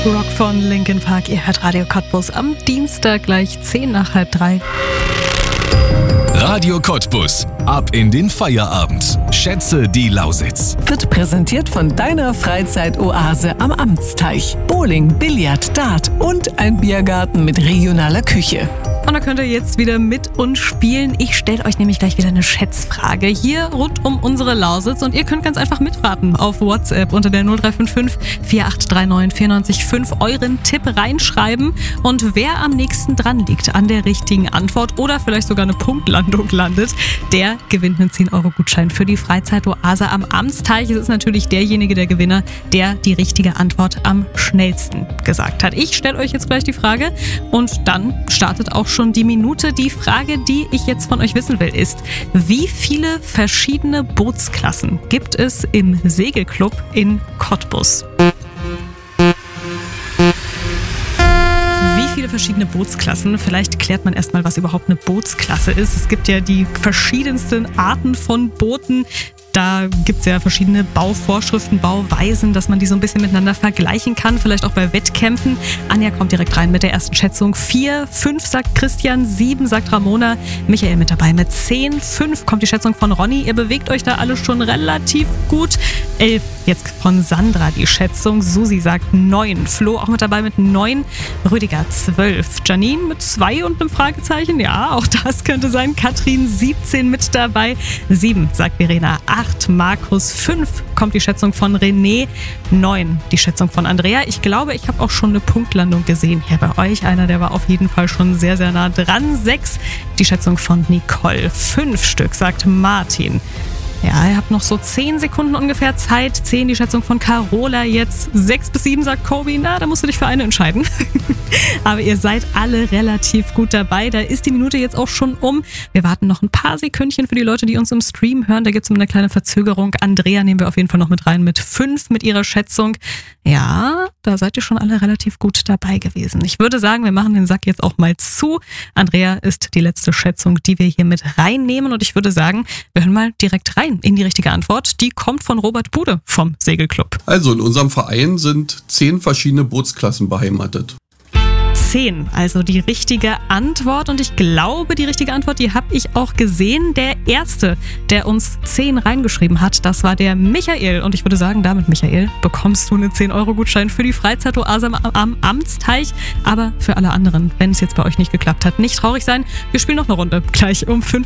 Rock von Linkin Park, ihr hört Radio Cottbus am Dienstag gleich 2:10. Radio Cottbus. Ab in den Feierabend. Schätze die Lausitz. Wird präsentiert von deiner Freizeitoase am Amtsteich. Bowling, Billard, Dart und ein Biergarten mit regionaler Küche. Und da könnt ihr jetzt wieder mit uns spielen. Ich stelle euch nämlich gleich wieder eine Schätzfrage hier rund um unsere Lausitz und ihr könnt ganz einfach mitraten auf WhatsApp unter der 0355 4839 94 euren Tipp reinschreiben und wer am nächsten dran liegt an der richtigen Antwort oder vielleicht sogar eine Punktlandung landet, der gewinnt einen 10-Euro-Gutschein für die Freizeitoase am Amtsteich. Es ist natürlich derjenige der Gewinner, der die richtige Antwort am schnellsten gesagt hat. Ich stelle euch jetzt gleich die Frage und dann startet auch schon die Minute. Die Frage, die ich jetzt von euch wissen will, ist: Wie viele verschiedene Bootsklassen gibt es im Segelclub in Cottbus? Wie viele verschiedene Bootsklassen? Vielleicht klärt man erstmal, was überhaupt eine Bootsklasse ist. Es gibt ja die verschiedensten Arten von Booten. Da gibt es ja verschiedene Bauvorschriften, Bauweisen, dass man die so ein bisschen miteinander vergleichen kann, vielleicht auch bei Wettkämpfen. Anja kommt direkt rein mit der ersten Schätzung. 4, 5 sagt Christian, 7 sagt Ramona, Michael mit dabei mit 10, 5 kommt die Schätzung von Ronny. Ihr bewegt euch da alle schon relativ gut. 11 jetzt von Sandra die Schätzung. Susi sagt 9, Flo auch mit dabei mit 9, Rüdiger 12, Janine mit 2 und einem Fragezeichen. Ja, auch das könnte sein. Katrin 17 mit dabei, 7 sagt Verena, 8 Markus, 5 kommt die Schätzung von René, 9 die Schätzung von Andrea. Ich glaube, ich habe auch schon eine Punktlandung gesehen hier bei euch. Einer, der war auf jeden Fall schon sehr, sehr nah dran. 6 die Schätzung von Nicole, 5 Stück sagt Martin. Ja, ihr habt noch so 10 Sekunden ungefähr Zeit. 10 die Schätzung von Carola jetzt. 6 bis 7 sagt Kobi. Na, da musst du dich für eine entscheiden. Aber ihr seid alle relativ gut dabei. Da ist die Minute jetzt auch schon um. Wir warten noch ein paar Sekündchen für die Leute, die uns im Stream hören. Da gibt es eine kleine Verzögerung. Andrea nehmen wir auf jeden Fall noch mit rein mit 5 mit ihrer Schätzung. Ja, da seid ihr schon alle relativ gut dabei gewesen. Ich würde sagen, wir machen den Sack jetzt auch mal zu. Andrea ist die letzte Schätzung, die wir hier mit reinnehmen. Und ich würde sagen, wir hören mal direkt rein in die richtige Antwort. Die kommt von Robert Bude vom Segelclub. Also in unserem Verein sind 10 verschiedene Bootsklassen beheimatet. 10, also die richtige Antwort. Und ich glaube, die richtige Antwort, die habe ich auch gesehen. Der Erste, der uns 10 reingeschrieben hat, das war der Michael. Und ich würde sagen, damit, Michael, bekommst du einen 10-Euro-Gutschein für die Freizeitoase am Amtsteich. Aber für alle anderen, wenn es jetzt bei euch nicht geklappt hat, nicht traurig sein. Wir spielen noch eine Runde, gleich um 5